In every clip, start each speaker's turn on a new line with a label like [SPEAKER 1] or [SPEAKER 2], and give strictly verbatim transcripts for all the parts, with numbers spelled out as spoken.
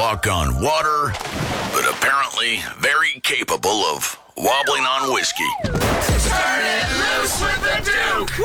[SPEAKER 1] walk on water, but apparently very capable of wobbling on whiskey.
[SPEAKER 2] Turn it loose with the Duke!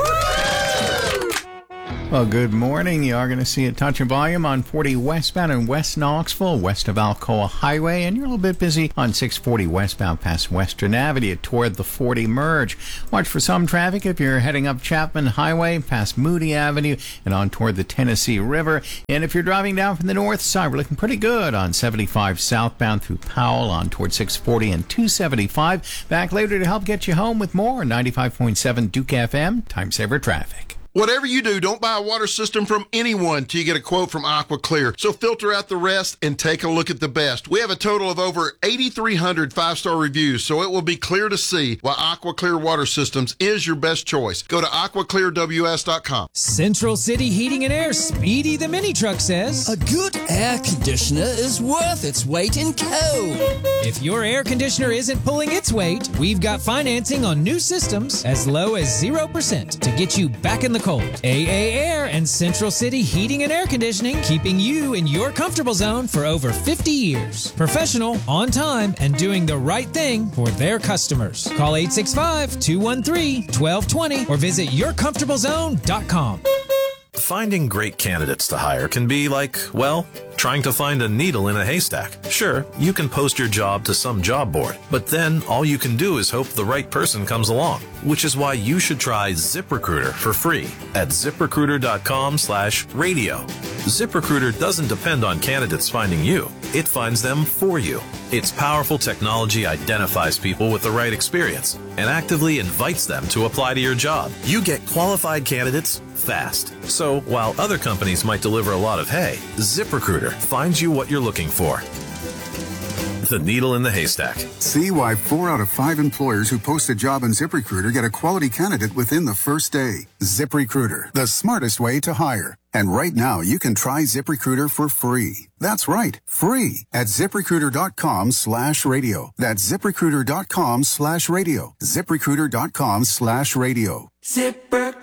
[SPEAKER 2] Woo!
[SPEAKER 3] Well, good morning. You are going to see a touch of volume on forty westbound in West Knoxville, west of Alcoa Highway, and you're a little bit busy on six forty westbound past Western Avenue toward the forty merge. Watch for some traffic if you're heading up Chapman Highway past Moody Avenue and on toward the Tennessee River. And if you're driving down from the north side, we're looking pretty good on seventy-five southbound through Powell on toward six forty and two seventy-five. Back later to help get you home with more ninety-five point seven Duke F M, Time Saver Traffic.
[SPEAKER 4] Whatever you do, don't buy a water system from anyone till you get a quote from Aqua Clear. So filter out the rest and take a look at the best. We have a total of over eighty-three hundred five-star reviews, so it will be clear to see why Aqua Clear Water Systems is your best choice. Go to aqua clear w s dot com.
[SPEAKER 5] Central City Heating and Air Speedy the Mini Truck says,
[SPEAKER 6] a good air conditioner is worth its weight in coal.
[SPEAKER 5] If your air conditioner isn't pulling its weight, we've got financing on new systems as low as zero percent to get you back in the cold. A A Air and Central City Heating and Air Conditioning, keeping you in your comfortable zone for over fifty years. Professional, on time, and doing the right thing for their customers. Call eight six five, two one three, one two two zero or visit your comfortable zone dot com.
[SPEAKER 7] Finding great candidates to hire can be like, well, trying to find a needle in a haystack. Sure, you can post your job to some job board, but then all you can do is hope the right person comes along, which is why you should try ZipRecruiter for free at ZipRecruiter.com slash radio. ZipRecruiter doesn't depend on candidates finding you. It finds them for you. Its powerful technology identifies people with the right experience and actively invites them to apply to your job. You get qualified candidates fast. So while other companies might deliver a lot of hay, ZipRecruiter finds you what you're looking for. The needle in the haystack.
[SPEAKER 8] See why four out of five employers who post a job on ZipRecruiter get a quality candidate within the first day. ZipRecruiter, the smartest way to hire. And right now, you can try ZipRecruiter for free. That's right, free at ZipRecruiter.com slash radio. That's ZipRecruiter.com slash radio. ZipRecruiter.com slash radio.
[SPEAKER 2] ZipRecruiter.